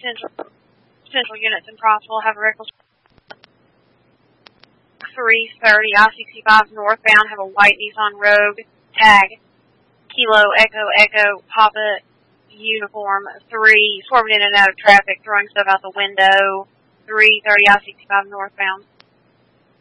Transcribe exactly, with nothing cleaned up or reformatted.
Central, Central units in Prosville have a reckless three thirty I sixty-five northbound have a white Nissan Rogue tag Kilo Echo Echo Papa uniform three swerving in and out of traffic, throwing stuff out the window. three thirty I sixty-five northbound.